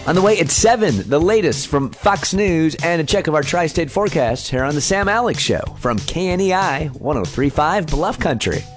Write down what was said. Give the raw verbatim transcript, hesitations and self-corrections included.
On the way at seven, the latest from Fox News and a check of our tri-state forecast here on the Sam Alex Show from K N E I one oh three point five Bluff Country.